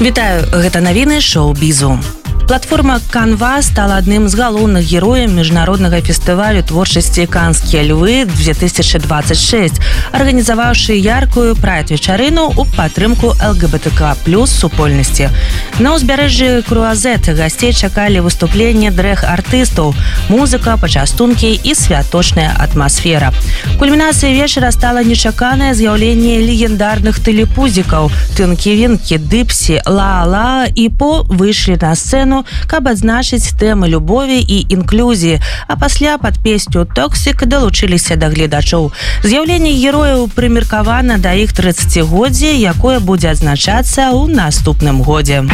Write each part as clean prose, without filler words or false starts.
Вітаю, гэта навіны шоу-бізу. Платформа Canva стала адным з галоўных герояў міжнароднага фестывалю творчасці «Канскія львы-2026», арганізаваўшы яркую прайд-вечарыну ў падтрымку ЛГБТК+ супольнасці. На ўзбярэжжы Круазет гасцей чакалі выступленні дрэг-артыстаў, музыка, пачастункі і святочная атмасфера. Кульмінацыяй вечара стала нечаканае з'яўленне легендарных тэлепузікаў. Тынкі-вінкі, Дыпсі, Ла-Ла і По выйшлі на сцэну, каб адзначыць тэмы любові і інклюзіі, а пасля пад песню «Токсік» далучыліся да гледачоў. З'яўленне герояў прымеркавана да іх 30-годдзя, якое будзе адзначацца ў наступным годзе.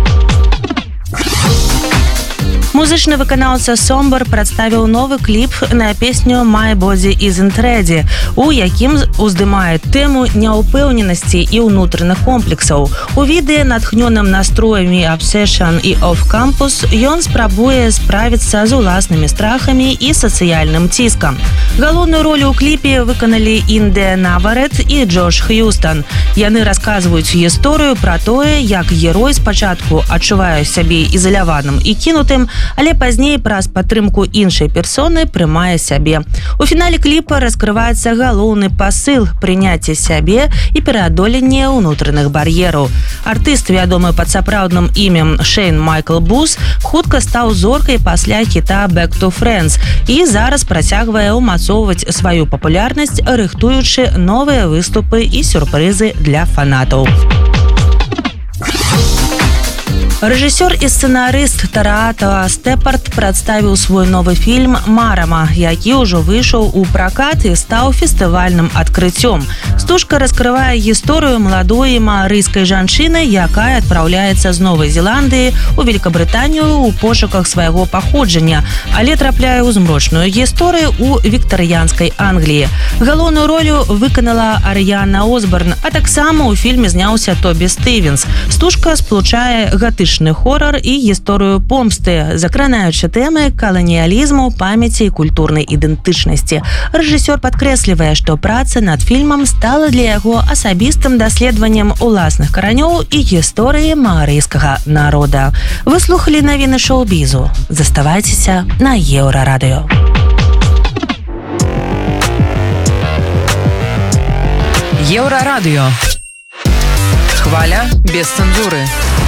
Музычны выканаўца Сомбар прадставіў новы кліп на песню «My Body Isn't Ready», у якім уздымае тэму няўпэўненасці і ўнутраных комплексаў. У відэа, натхнёным настроямі «Obsession» і «Off Campus», ён спрабуе справіцца з уласнымі страхамі і сацыяльным ціскам. Галоўную ролю ў кліпе выканалі Індыя Наварет і Джош Х'юстон. Яны расказваюць гісторыю пра тое, як герой спачатку адчувае сябе ізаляваным і кінутым, але пазней праз падтрымку іншай персоны прымае сябе. У фінале кліпа раскрываецца галоўны пасыл прыняцця сябе і пераадоленне ўнутраных бар'ераў. Артыст, вядомы пад сапраўдным імем Шейн Майкл Бус, хутка стаў зоркай пасля хіта «Back to Friends» і зараз працягвае ўмацоўваць сваю папулярнасць, рыхтуючы новыя выступы і сюрпрызы для фанатаў. Рэжысёр і сцэнарыст Тараата Степард прадставіў свой новы фільм «Марама», які ўжо выйшаў у пракат і стаў фестывальным адкрыццём. Стужка раскрывае гісторыю маладой маарыйскай жанчыны, якая адпраўляецца з Новай Зеландыі ў Великабрытанію ў пошуках свайго паходжання, але трапляе ў змрочную гісторыю ў віктарыянскай Англіі. Галоўную ролю выканала Арыяна Осборн, а таксама ў фільме зняўся Тобі Стывенс. Стужка сплучае гатычны хорар і гісторыю помсты, закранаючы тэмы каланіялізму, памяці і культурнай ідэнтычнасці. Рэжысёр падкрэслівае, што праца над фільмам стала для яго асабістым даследаваннем уласных каранёў і гісторыі маарыйскага народа. Вы слухалі навіны шоу-бізу. Заставайцеся на Еўрарадыё. Еўрарадыё. Хваля без цэнзуры.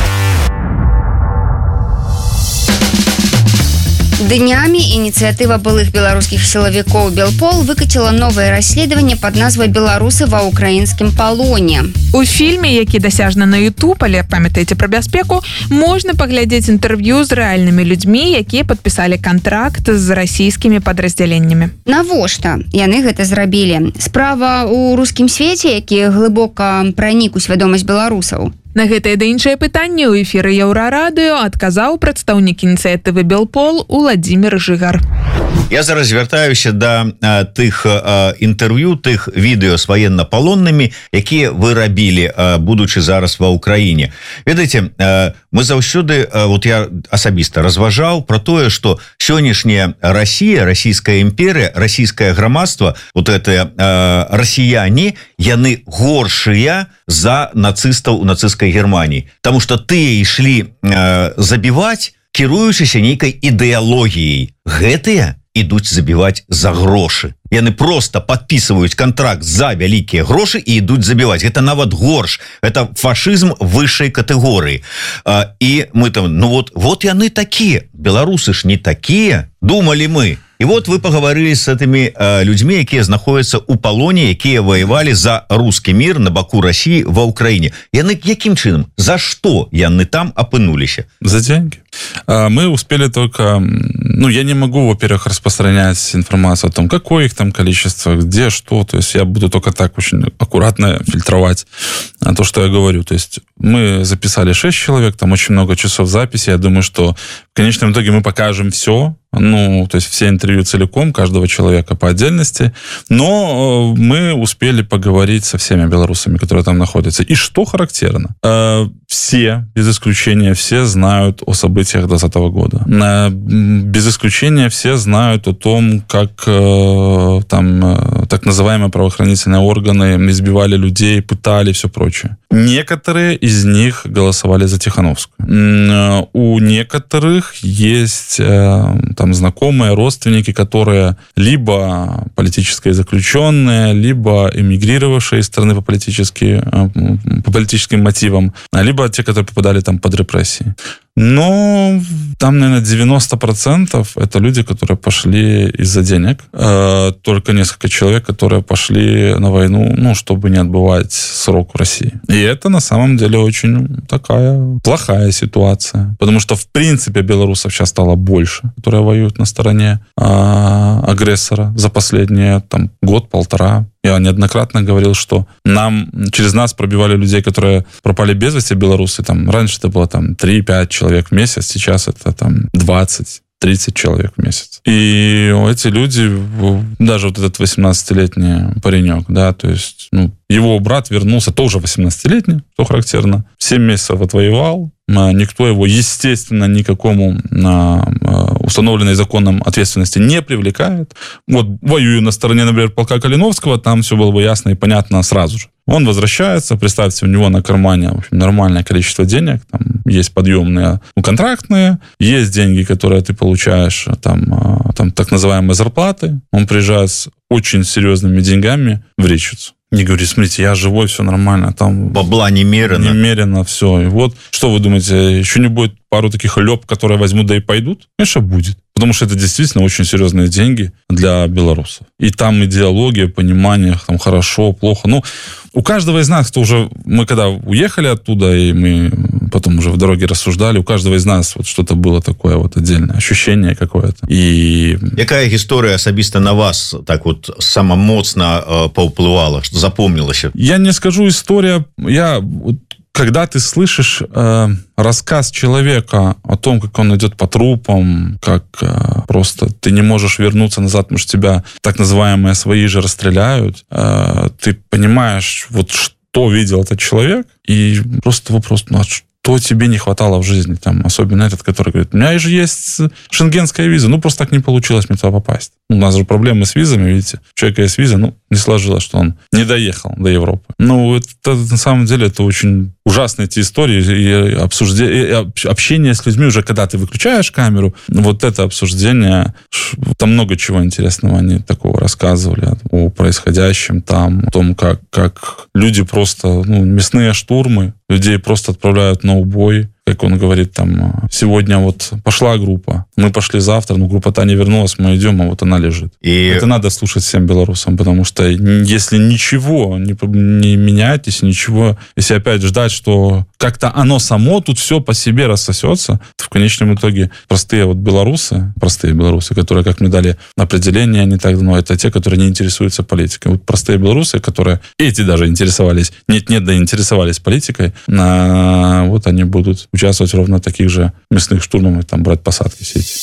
Днямі ініцыятыва былых беларускіх сілавікоў «Белпол» выкаціла новае расследаванне пад назвай «Беларусы ва ўкраінскім палоне». У фільме, які дасяжны на YouTube, але памятаеце пра бяспеку, можна паглядзець інтэрв'ю з рэальнымі людзьмі, якія падпісалі кантракт з расійскімі падраздзяленнямі. Навошта яны гэта зрабілі? Справа ў рускім свеце, які глыбока пранік у свядомасць беларусаў. На гэтае да іншае пытанне ў эфіры Еўрарадыё адказаў прадстаўнік ініцыятывы «Белпол» Уладзімір Жыгар. Я зараз звяртаюся да тых інтэрв'ю, тых відэо з ваеннапалоннымі, якія вы рабілі, будучы зараз ва ўкраіне. Ведаеце, мы заўсёды, вот я асабіста разважаў пра тое, што сённяшняя Расія, расійская імперыя, расійскае грамадства, вот это расіяне, яны горшыя за нацыстаў у нацысцкай Германии, потому что тыя ішлі забіваць, кіруючыся нейкай ідэалогіяй. Гэтыя ідуць забіваць за грошы. Яны просто подписываюць контракт за вялікія грошы і ідуць забіваць. Гэта нават горш. Это фашизм высшай катэгорыі. І мы там, вот яны такія. Беларусы ж не такія, думали мы. І вот вы паговорили с этими людьми, якія знаходзяцца ў палоне, якія воевали за русский мир на баку России ва Украине. Яны якім чынам? За что яны там опынуліся? За деньги. Мы успели только... я не могу, во-первых, распространять информацию о том, какое их там количество, где, что. То есть я буду только так очень аккуратно фильтровать то, что я говорю. То есть мы записали 6 человек, там очень много часов записи. Я думаю, что в конечном итоге мы покажем все. То есть все интервью целиком, каждого человека по отдельности. Но мы успели поговорить со всеми белорусами, которые там находятся. И что характерно? все, без исключения, все знают о событиях 2020 года. Без исключения все знают о том, как там так называемые правоохранительные органы избивали людей, пытали и все прочее. Некоторые из них голосовали за Тихановскую. У некоторых есть там знакомые, родственники, которые либо политические заключенные, либо эмигрировавшие из страны по политическим мотивам, либо те, которые попадали там под репрессии. Но там, наверное, 90% это люди, которые пошли из-за денег. Только несколько человек, которые пошли на войну, ну, чтобы не отбывать срок в России. И это на самом деле очень такая плохая ситуация. Потому что, в принципе, белорусов сейчас стало больше, которые воюют на стороне агрессора за последние там, год-полтора. Я неоднократно говорил, что через нас пробивали людей, которые пропали без вести, белорусы. Там, раньше это было там 3-5 человек в месяц, сейчас это там 20-30 человек в месяц. И эти люди, даже вот этот 18-летний паренек, да, то есть, ну, его брат вернулся, тоже 18-летний, что характерно, 7 месяцев отвоевал, никто его, естественно, никакому установленной законом ответственности не привлекает. Вот воюю на стороне, например, полка Калиновского, там все было бы ясно и понятно сразу же. Он возвращается, представьте, у него на кармане, в общем, нормальное количество денег, там есть подъемные, контрактные, есть деньги, которые ты получаешь, там так называемые зарплаты. Он приезжает с очень серьезными деньгами в Речицу. Не говорит, смотрите, я живой, все нормально. Там бабла немерено. Немерено все. И вот, что вы думаете, еще не будет пару таких лёб, которые возьмут, да и пойдут? Конечно, будет. Потому что это действительно очень серьезные деньги для белорусов. И там идеология, понимание, там хорошо, плохо. Ну, у каждого из нас, кто уже... Мы когда уехали оттуда, и мы потом уже в дороге рассуждали, у каждого из нас вот что-то было такое вот отдельное, ощущение какое-то. И... Якая история особисто на вас так вот самомоцно повпливала, что запомнилось? Я не скажу история. Когда ты слышишь рассказ человека о том, как он идет по трупам, как просто ты не можешь вернуться назад, потому что тебя так называемые свои же расстреляют, ты понимаешь, вот что видел этот человек, и просто вопрос, ну, что тебе не хватало в жизни, там, особенно этот, который говорит, у меня же есть шенгенская виза, ну, просто так не получилось мне туда попасть. У нас же проблемы с визами, видите, у человека есть виза, ну, не сложилось, что он не доехал до Европы. Ну, это на самом деле, это очень ужасные эти истории, и общение с людьми уже, когда ты выключаешь камеру, вот это обсуждение, там много чего интересного они такого рассказывали о происходящем там, о том, как люди просто, ну, мясные штурмы, людей просто отправляют на убой, как он говорит, там, сегодня вот пошла группа, мы пошли завтра, но группа-то не вернулась, мы идем, а вот она лежит. И это надо слушать всем белорусам, потому что если ничего не менять, если ничего, если опять ждать, что как-то оно само тут все по себе рассосется, то в конечном итоге простые белорусы, которые, как мне дали определение не так давно, это те, которые не интересуются политикой. Вот простые белорусы, которые эти даже интересовались, да интересовались политикой, вот они будут участвовать ровно в таких же мясных штурмах, там брать посадки все эти.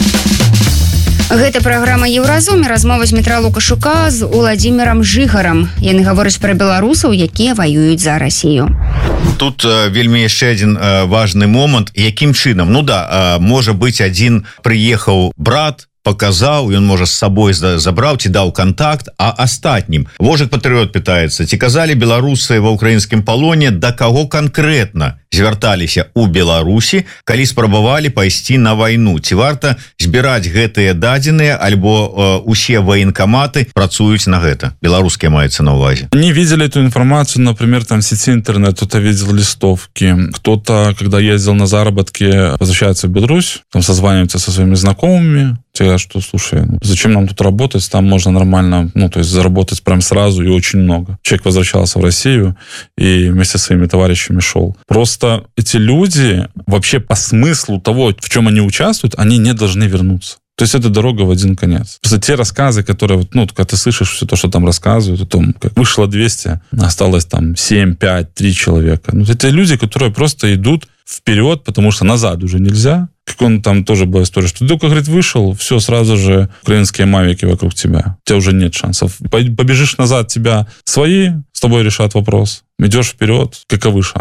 Гэта праграма Еўразум, размова з Дмітра Лукашука з Уладзімірам Жыгарам. Яны гавораць пра беларусаў, якія воююць за Расію. Тут вельмі яшчэ адзін важны момант, якім чынам, ну да, можа быць, адзін прыехаў брат, показаў, ён можа з сабой забраў ці даў контакт, а астатнім Вожык Патрыёт пытаецца, ці казалі беларусы ва ўкраінскім палоне, да каго канкрэтна звярталіся ў Беларусі, калі спрабавалі пайсці на вайну, ці варта збіраць гэтыя дадзеныя, альбо усе военкоматы працуюць на гэта, беларускія маецца на увазе. Они видели эту информацию, например, там в сети интернет, кто-то видел листовки, кто-то, когда ездил на заработки, возвращается в Беларусь, там созванивается со своими знакомыми, те, что, слушай, зачем нам тут работать, там можно нормально, ну, то есть заработать прям сразу и очень много. Человек возвращался в Россию и вместе со своими товарищами шел. Просто эти люди вообще по смыслу того, в чем они участвуют, они не должны вернуться. То есть это дорога в один конец. Просто те рассказы, которые, ну, когда ты слышишь все то, что там рассказывают, о том, как вышло 200, осталось там 7, 5, 3 человека. Ну, это люди, которые просто идут вперед, потому что назад уже нельзя. Как он там тоже была история, что ты только, говорит, вышел, все, сразу же украинские мавики вокруг тебя. У тебя уже нет шансов. Побежишь назад, тебя свои с тобой решат вопрос. Идешь вперед, каковы шансы?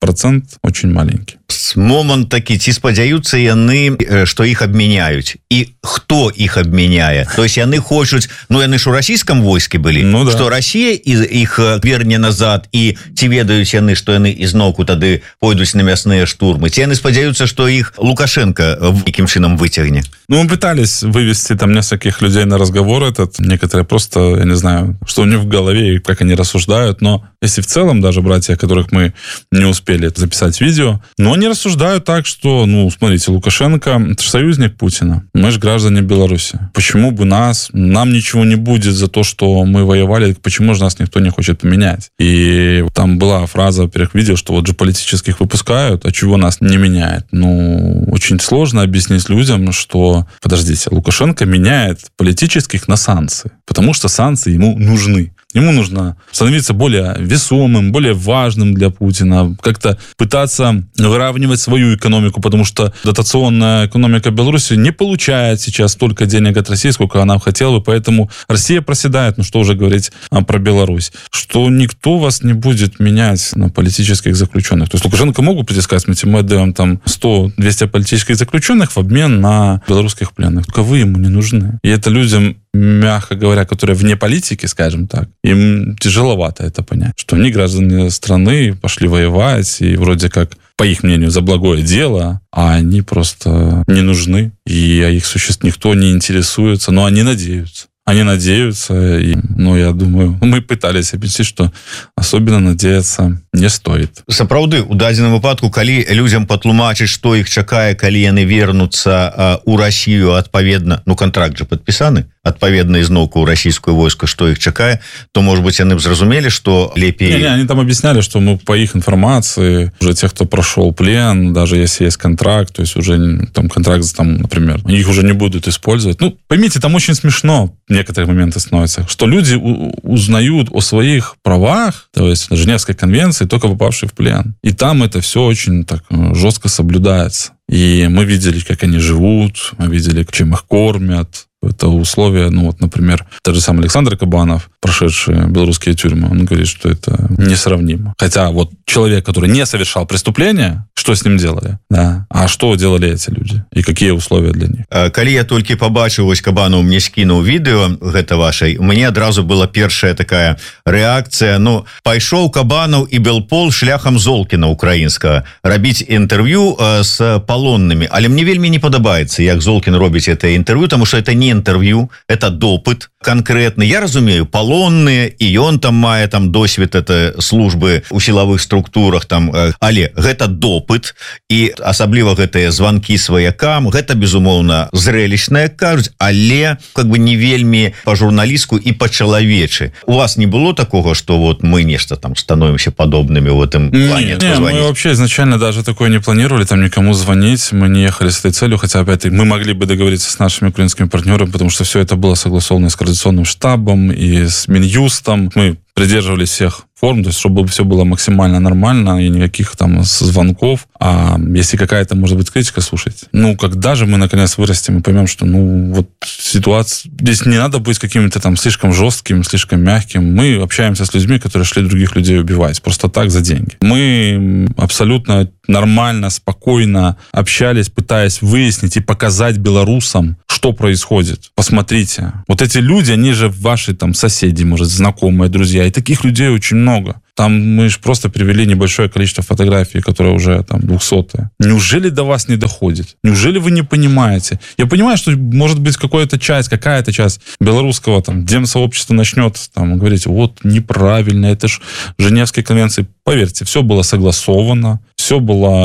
процент очень маленький. Момант такі, ці спадзяюцца яны, што іх абмяняюць, і хто іх абмяняе, то есть яны хочуць, ну яны ж у расійскім войске былі, ну, да. Што Расія іх верне назад, і ці ведаюць яны, што яны ізноўку тады пойдуць на мясныя штурмы, ці яны спадзяюцца, што іх Лукашенко якім чынам выцягне. Ну, мы пытались вывести там нескольких людей на разговор этот, некоторые просто, я не знаю, что у них в голове и как они рассуждают, но если в целом даже братья, которых мы не успели записать видео, но они рассуждают так, что, ну, смотрите, Лукашенко — это же союзник Путина, мы же граждане Беларуси. Почему бы нам ничего не будет за то, что мы воевали, почему же нас никто не хочет поменять? И там была фраза, во-первых, видео, что вот же политических выпускают, а чего нас не меняет? Ну, очень сложно объяснить людям, что, подождите, Лукашенко меняет политических на санкции, потому что санкции ему нужны. Ему нужно становиться более весомым, более важным для Путина, как-то пытаться выравнивать свою экономику, потому что дотационная экономика Беларуси не получает сейчас столько денег от России, сколько она хотела бы, поэтому Россия проседает, ну что уже говорить про Беларусь, что никто вас не будет менять на политических заключенных. То есть Лукашенко могут прийти и сказать, смотрите, мы отдаем там 100-200 политических заключенных в обмен на белорусских пленных. Только вы ему не нужны. И это людям, мягко говоря, которые вне политики, скажем так, им тяжеловато это понять, что они граждане страны, пошли воевать, и вроде как, по их мнению, за благое дело, а они просто не нужны, и о их существе никто не интересуется, но они надеются. Они надеются, и, ну, я думаю, мы пытались объяснить, что особенно надеяться не стоит. Сапраўды, у дадзеным выпадку, калі людям патлумачыць, што іх чакае, калі яны вернуцца у Россию, адпаведна, ну, контракт же подпісаны, адпаведна ізноўку ў расійскую войску, што іх чакае, то, может быть, яны б зразумелі, што лепей... Не, они там объясняли, что, ну, по их информации, уже тех, кто прошел плен, даже если есть контракт, то есть уже там контракт, там, например, их уже не будут использовать. Ну, поймите, там очень смешно некоторые моменты становятся, что люди узнают о своих правах, то есть на Женевской конвенции, только попавшие в плен. И там это все очень так жестко соблюдается. И мы видели, как они живут, мы видели, чем их кормят. Это условия, ну вот, например, тот же самый Александр Кабанов, прошедший белорусские тюрьмы, он говорит, что это несравнимо. Хотя вот человек, который не совершал преступления, что с ним делали? Да. А что делали эти люди? И какие условия для них? Калі я толькі побачыў, вось Кабанов мне скінуў відэо гэта вашай, мне адразу была першая такая рэакцыя, ну, пайшоў Кабанов і Белпол шляхам Золкіна украінскага рабіць інтэрв'ю з палоннымі, але мне вельмі не падабаецца, як Золкін робіць это інтэрв'ю, тому что это не интервью, это допыт конкретный. Я разумею, полонные, и он там мае там досвед это службы у силовых структурах там, але гэта допыт, и асабліва гэтыя звонки сваякам, гэта безумоўна зрэлищная, кажуць, але как бы не вельмі по-журналистку и по-человечи. У вас не было такого, что вот мы нечто там становимся подобными в этом плане? Не, мы вообще изначально даже такое не планировали, там никому звонить, мы не ехали с этой целью, хотя опять мы могли бы договориться с нашими украинскими партнерами, потому что все это было согласовано с координационным штабом и с Минюстом. Мы придерживались всех форм, то есть чтобы все было максимально нормально и никаких там звонков. А если какая-то, может быть, критика, слушайте, ну, когда же мы наконец вырастем и поймем, что, ну, вот ситуация... Здесь не надо быть каким-то там слишком жестким, слишком мягким. Мы общаемся с людьми, которые шли других людей убивать. Просто так, за деньги. Мы абсолютно нормально, спокойно общались, пытаясь выяснить и показать белорусам, что происходит. Посмотрите. Вот эти люди, они же ваши там соседи, может, знакомые, друзья. И таких людей очень много. Там мы же просто привели небольшое количество фотографий, которые уже там 200-е. Неужели до вас не доходит? Неужели вы не понимаете? Я понимаю, что, может быть, какая-то часть белорусского там демсообщества начнет там говорить, вот, неправильно, это ж Женевские конвенции. Поверьте, все было согласовано, все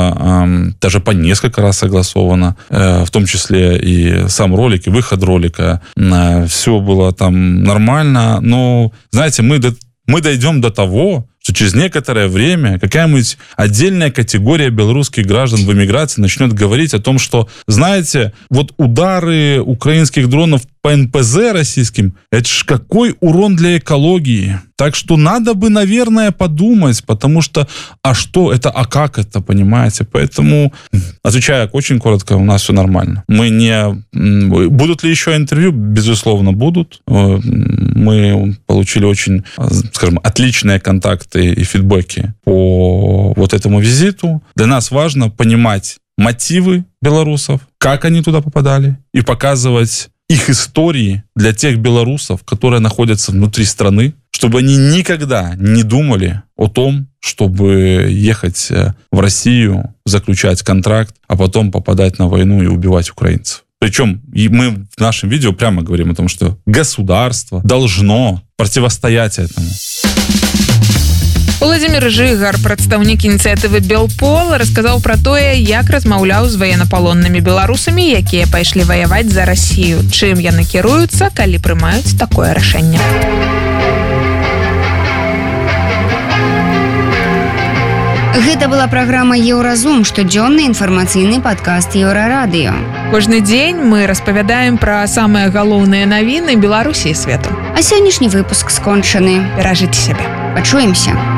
было даже по несколько раз согласовано, в том числе и сам ролик, и выход ролика. Все было там нормально, но, знаете, мы дойдем до того, что через некоторое время какая-нибудь отдельная категория белорусских граждан в эмиграции начнет говорить о том, что, знаете, вот удары украинских дронов по НПЗ российским, это ж какой урон для экологии. Так что надо бы, наверное, подумать, потому что, а что это, а как это, понимаете? Поэтому, отвечая очень коротко, у нас все нормально. Мы не... Будут ли еще интервью? Безусловно, будут. Мы получили очень, скажем, отличные контакты и фидбэки по вот этому визиту. Для нас важно понимать мотивы белорусов, как они туда попадали, и показывать их истории для тех белорусов, которые находятся внутри страны, чтобы они никогда не думали о том, чтобы ехать в Россию, заключать контракт, а потом попадать на войну и убивать украинцев. Причем мы в нашем видео прямо говорим о том, что государство должно противостоять этому. Владимир Жыгар, прадстаўнік ініцыятывы Белпол, расказаў пра тое, як размаўляў з ваеннапалоннымі беларусамі, якія пайшлі ваяваць за Расію. Чым яны кіруюцца, калі прымаюць такое рашэнне. Гэта была праграма «Еўразум», штодзённы інфармацыйны падкаст Еўрарадыё. Кожны дзень мы распавядаем пра самыя галоўныя навіны Беларусі і свету. А сённяшні выпуск скончаны. Беражыце сябе. Пачуемся.